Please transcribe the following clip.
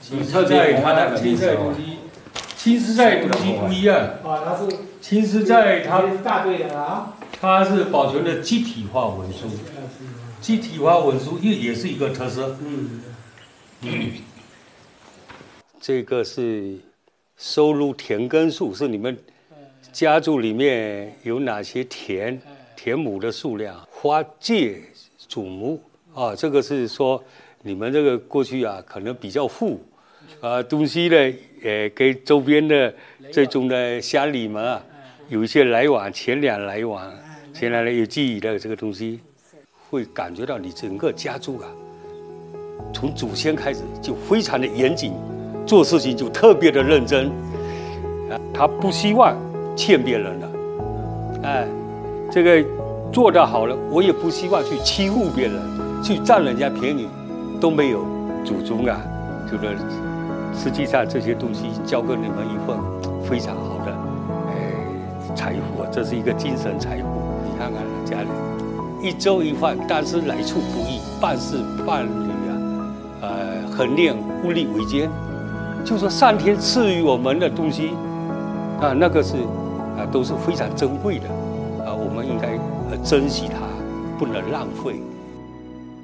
你特别他那个青菜东西，青丝菜东西不一样啊，它是青丝菜它是大队的啊， 它是保存的集体化文书，集体化文书也是一个特色。这个是收录田根数，是你们家族里面有哪些田亩的数量？花介祖母啊，这个是说你们这个过去啊，可能比较富，东西呢，跟周边的这种的乡里们啊，有一些来往，钱粮来往，钱粮有记忆的这个东西，会感觉到你整个家族啊，从祖先开始就非常的严谨，做事情就特别的认真，他不希望欠别人的，这个做得好了，我也不希望去欺负别人，去占人家便宜，都没有。祖宗啊，这个实际上这些东西交给你们一份非常好的财富，这是一个精神财富。你看看家里一粥一饭，但是来处不易，办事办理恒练物力维艰，就说上天赐予我们的东西那个是都是非常珍贵的我们应该珍惜它，不能浪费。